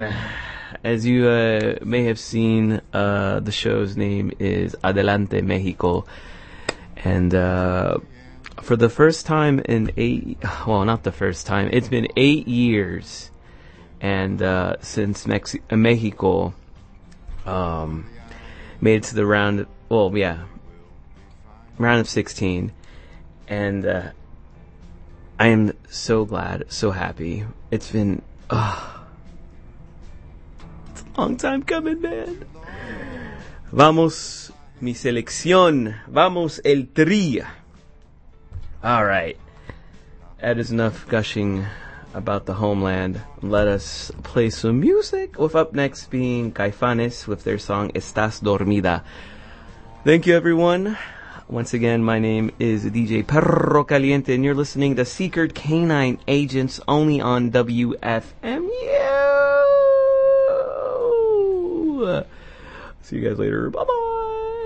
As you may have seen, the show's name is Adelante Mexico, and for the first time in not the first time, it's been 8 years, and since Mexico made it to the round of 16, and I am so glad, so happy. It's been it's a long time coming, man. Vamos, mi selección. Vamos, el Tri. All right. That is enough gushing about the homeland. Let us play some music, with up next being Caifanes with their song Estás Dormida. Thank you, everyone. Once again, my name is DJ Perro Caliente, and you're listening to Secret Canine Agents only on WFMU. See you guys later. Bye-bye.